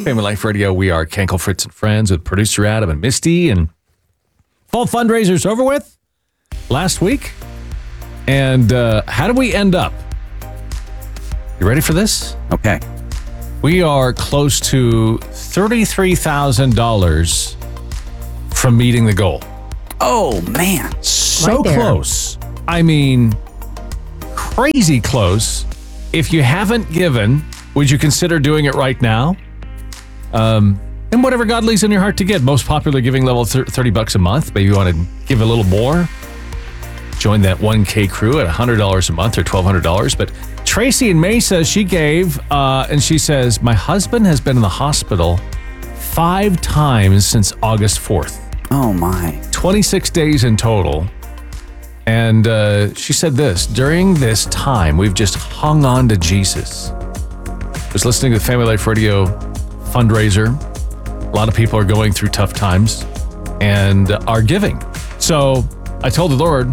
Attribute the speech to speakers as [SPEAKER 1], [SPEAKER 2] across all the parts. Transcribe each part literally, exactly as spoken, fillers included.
[SPEAKER 1] Family Life Radio, we are Kenkel, Fritz, and Friends with producer Adam and Misty. And fall fundraiser's over with last week. And uh, how did we end up? You ready for this?
[SPEAKER 2] Okay.
[SPEAKER 1] We are close to thirty-three thousand dollars from meeting the goal.
[SPEAKER 2] Oh, man.
[SPEAKER 1] So
[SPEAKER 3] Right there.
[SPEAKER 1] close. I mean, crazy close. If you haven't given, would you consider doing it right now? Um, and whatever God leads in your heart to give. Most popular giving level, thirty bucks a month. Maybe you want to give a little more. Join that one K crew at one hundred dollars a month or twelve hundred dollars. But Tracy in Mesa, she gave, uh, and she says, my husband has been in the hospital five times since August fourth.
[SPEAKER 2] Oh, my.
[SPEAKER 1] twenty-six days in total. And uh, she said this, during this time, we've just hung on to Jesus. I was listening to the Family Life Radio fundraiser. A lot of people are going through tough times and are giving. So I told the Lord,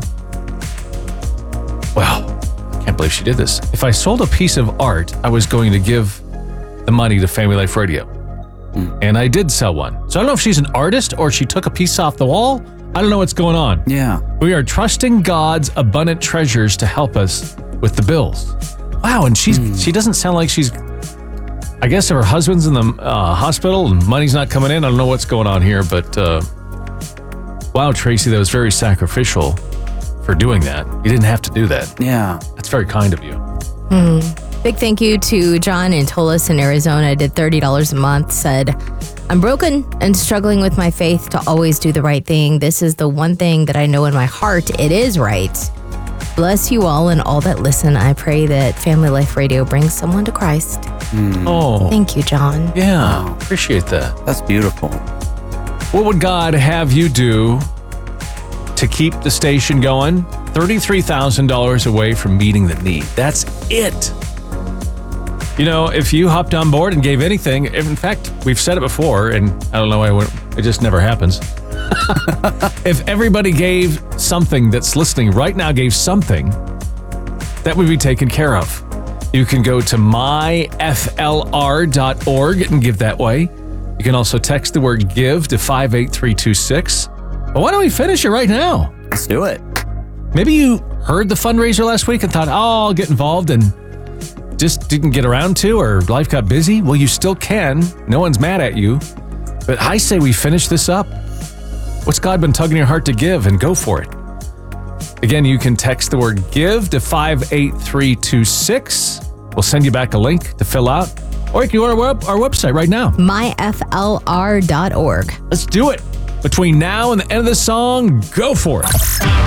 [SPEAKER 1] well, I can't believe she did this. If I sold a piece of art, I was going to give the money to Family Life Radio. Mm. And I did sell one. So I don't know if she's an artist or she took a piece off the wall. I don't know what's going on.
[SPEAKER 2] Yeah.
[SPEAKER 1] We are trusting God's abundant treasures to help us with the bills. Wow, and she's mm. she doesn't sound like she's, I guess if her husband's in the uh, hospital and money's not coming in, I don't know what's going on here, but uh, wow, Tracy, that was very sacrificial for doing that. You didn't have to do that.
[SPEAKER 2] Yeah.
[SPEAKER 1] That's very kind of you.
[SPEAKER 3] Mm. Big thank you to John in Tolis in Arizona. Did thirty dollars a month, said, I'm broken and struggling with my faith to always do the right thing. This is the one thing that I know in my heart it is right. Bless you all and all that listen. I pray that Family Life Radio brings someone to Christ.
[SPEAKER 2] Mm.
[SPEAKER 1] Oh.
[SPEAKER 3] Thank you, John.
[SPEAKER 1] Yeah,
[SPEAKER 2] Wow.
[SPEAKER 1] appreciate that.
[SPEAKER 2] That's beautiful.
[SPEAKER 1] What would God have you do to keep the station going? thirty-three thousand dollars away from meeting the need. That's it. You know, if you hopped on board and gave anything, in fact, we've said it before, and I don't know why I went, it just never happens. If everybody gave something that's listening right now, gave something, that would be taken care of. You can go to my f l r dot org and give that way. You can also text the word give to five eight three two six. But why don't we finish it right now?
[SPEAKER 2] Let's do it.
[SPEAKER 1] Maybe you heard the fundraiser last week and thought, oh, I'll get involved and just didn't get around to, or life got busy. Well, you still can. No one's mad at you. But I say we finish this up. What's God been tugging your heart to give, and go for it. Again, you can text the word give to five eight three two six. We'll send you back a link to fill out. Or you can go to our, web, our website right now.
[SPEAKER 3] my f l r dot org.
[SPEAKER 1] Let's do it. Between now and the end of the song, go for it.